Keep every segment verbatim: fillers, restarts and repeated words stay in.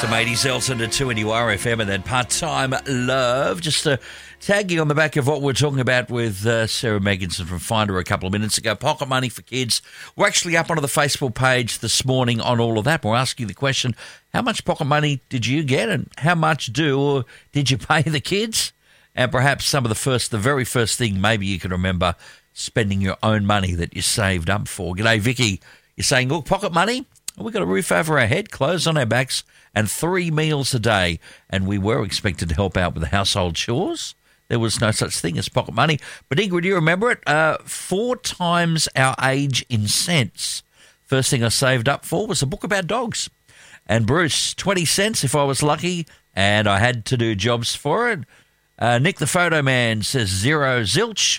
Some eighties Elton to two N U R F M and then Part-Time Love. Just to tag you on the back of what we're talking about with uh, Sarah Megginson from Finder a couple of minutes ago. Pocket money for kids. We're actually up onto the Facebook page this morning on all of that. We're asking the question, how much pocket money did you get and how much do or did you pay the kids? And perhaps some of the first, the very first thing maybe you can remember spending your own money that you saved up for. G'day, Vicky. You're saying, look, pocket money? We've got a roof over our head, clothes on our backs, and three meals a day. And we were expected to help out with the household chores. There was no such thing as pocket money. But Ingrid, do you remember it? Uh, four times our age in cents. First thing I saved up for was a book about dogs. And Bruce, twenty cents if I was lucky, and I had to do jobs for it. Uh, Nick the Photo Man says zero zilch.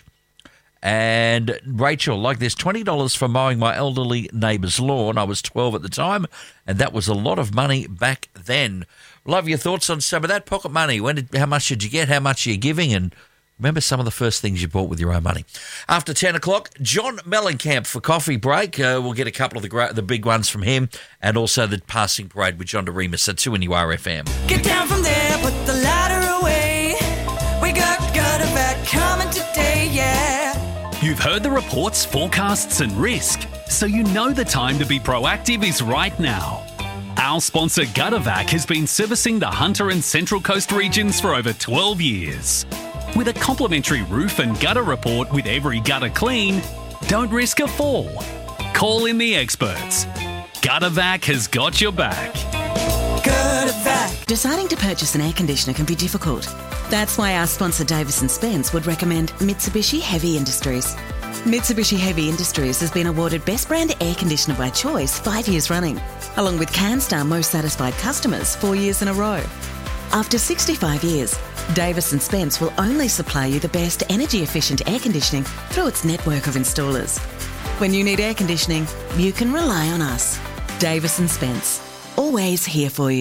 And Rachel, like this, twenty dollars for mowing my elderly neighbour's lawn. I was twelve at the time, and that was a lot of money back then. Love your thoughts on some of that pocket money. When did, how much did you get? How much are you giving? And remember some of the first things you bought with your own money. After ten o'clock, John Mellencamp for coffee break. Uh, we'll get a couple of the gra- the big ones from him, and also the passing parade with John DeRemus at two N U R F M. Get down from there, put the ladder away. We got gutter back coming today, yeah. You've heard the reports, forecasts and risk, so you know the time to be proactive is right now. Our sponsor Guttervac has been servicing the Hunter and Central Coast regions for over twelve years. With a complimentary roof and gutter report with every gutter clean, don't risk a fall. Call in the experts. Guttervac has got your back. Guttervac. Deciding to purchase an air conditioner can be difficult. That's why our sponsor Davis and Spence would recommend Mitsubishi Heavy Industries. Mitsubishi Heavy Industries has been awarded Best Brand Air Conditioner by Choice five years running, along with CanStar Most Satisfied Customers four years in a row. After sixty-five years, Davis and Spence will only supply you the best energy-efficient air conditioning through its network of installers. When you need air conditioning, you can rely on us. Davis and Spence, always here for you.